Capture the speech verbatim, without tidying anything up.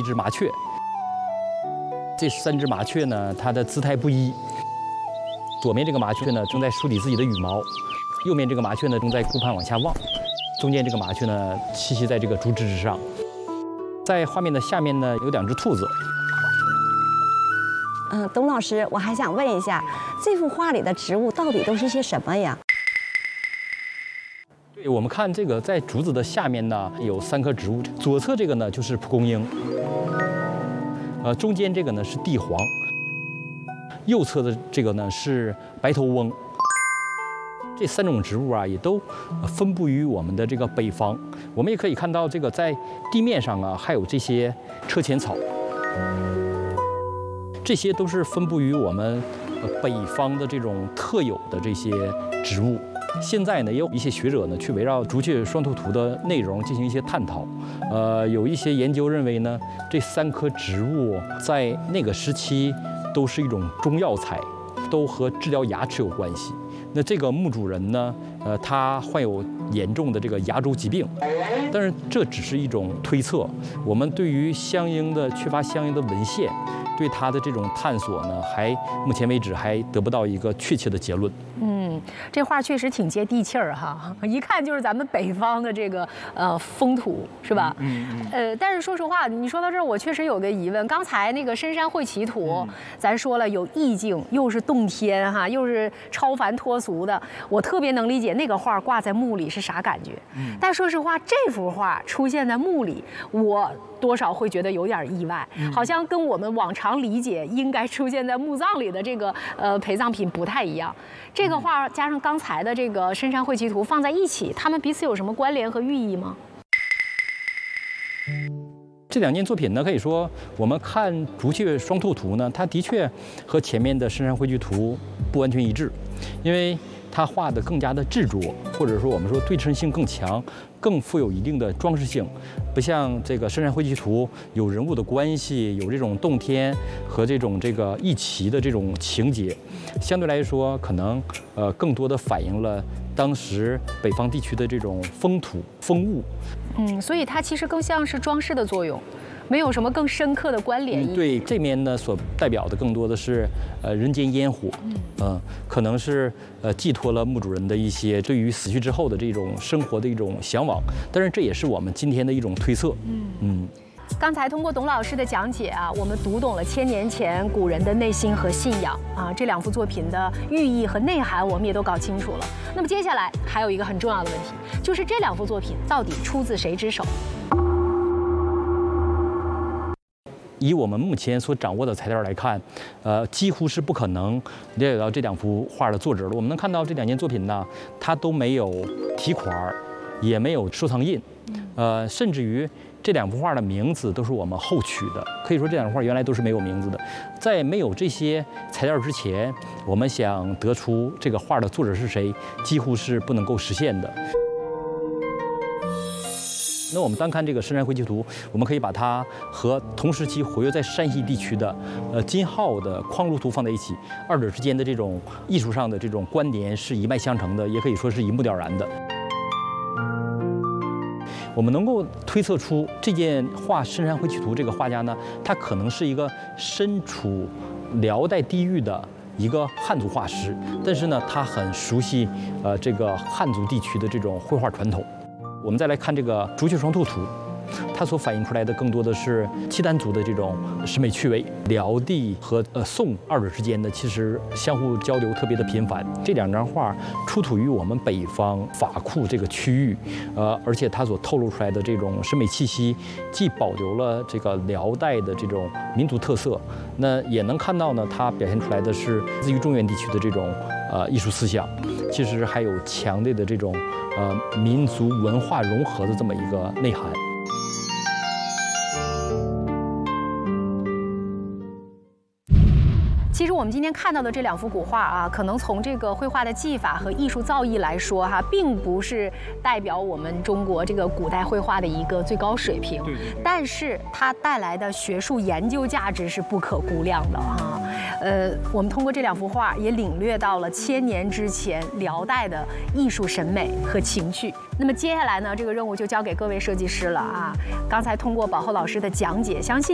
只麻雀。这三只麻雀呢，它的姿态不一。左面这个麻雀呢，正在梳理自己的羽毛；右面这个麻雀呢，正在顾盼往下望；中间这个麻雀呢，栖息在这个竹枝之上。在画面的下面呢，有两只兔子。 嗯、呃，董老师，我还想问一下，这幅画里的植物到底都是些什么呀？ 对，我们看这个，在竹子的下面呢，有三棵植物。左侧这个呢，就是蒲公英。呃，中间这个呢是地黄，右侧的这个呢是白头翁。这三种植物啊，也都分布于我们的这个北方。我们也可以看到，这个在地面上啊，还有这些车前草，这些都是分布于我们北方的这种特有的这些植物。现在呢，也有一些学者呢，去围绕竹雀双兔图的内容进行一些探讨。呃，有一些研究认为呢，这三棵植物在那个时期都是一种中药材，都和治疗牙齿有关系。那这个墓主人呢，呃，他患有严重的这个牙周疾病，但是这只是一种推测。我们对于相应的缺乏相应的文献，对他的这种探索呢，还目前为止还得不到一个确切的结论。 嗯，这画确实挺接地气儿哈，一看就是咱们北方的这个呃风土，是吧？嗯嗯。呃，但是说实话，你说到这儿，我确实有个疑问。刚才那个深山会奇图，嗯、咱说了有意境，又是洞天哈，又是超凡脱俗的，我特别能理解那个画挂在墓里是啥感觉。嗯。但说实话，这幅画出现在墓里，我多少会觉得有点意外，嗯、好像跟我们往常理解应该出现在墓葬里的这个呃陪葬品不太一样。这个画加上刚才的这个深山会奇图放在一起，它们彼此有什么关联和寓意吗？ 这两件作品呢，可以说我们看竹雀双兔图呢，它的确和前面的深山会奇图不完全一致，因为它画的更加的执着，或者说我们说对称性更强，更富有一定的装饰性，不像这个深山会奇图有人物的关系，有这种洞天和这种这个一齐的这种情节，相对来说可能呃更多的反映了当时北方地区的这种风土风物。 嗯，所以它其实更像是装饰的作用。没有什么更深刻的关联意义。 嗯、对，这面呢所代表的更多的是呃人间烟火，嗯、呃，可能是呃寄托了墓主人的一些对于死去之后的这种生活的一种向往，但是这也是我们今天的一种推测。嗯嗯。 刚才通过董老师的讲解啊，我们读懂了千年前古人的内心和信仰啊，这两幅作品的寓意和内涵我们也都搞清楚了。那么接下来还有一个很重要的问题，就是这两幅作品到底出自谁之手？ 以我们目前所掌握的材料来看，呃，几乎是不可能了解到这两幅画的作者了。我们能看到这两件作品呢，它都没有题款，也没有收藏印，呃，甚至于这两幅画的名字都是我们后取的。可以说这两幅画原来都是没有名字的。在没有这些材料之前，我们想得出这个画的作者是谁，几乎是不能够实现的。那我们单看这个深山会奇图，我们可以把它和同时期活跃在山西地区的呃金浩的匡如图放在一起，二者之间的这种艺术上的这种关联是一脉相承的，也可以说是一目了然的。我们能够推测出这件画《深山会奇图》这个画家呢，他可能是一个身处辽代地域的一个汉族画师，但是呢，他很熟悉呃这个汉族地区的这种绘画传统。我们再来看这个竹雀双兔图，它所反映出来的更多的是契丹族的这种审美趣味。辽地和呃宋二者之间呢，其实相互交流特别的频繁。这两张画出土于我们北方法库这个区域，呃，而且它所透露出来的这种审美气息，既保留了这个辽代的这种民族特色，那也能看到呢，它表现出来的是自于中原地区的这种呃艺术思想，其实还有强烈的这种呃民族文化融合的这么一个内涵。 其实我们今天看到的这两幅古画啊，可能从这个绘画的技法和艺术造诣来说，哈，并不是代表我们中国这个古代绘画的一个最高水平。对。但是它带来的学术研究价值是不可估量的啊。呃，我们通过这两幅画也领略到了千年之前辽代的艺术审美和情趣。那么接下来呢，这个任务就交给各位设计师了啊。刚才通过宝后老师的讲解，相信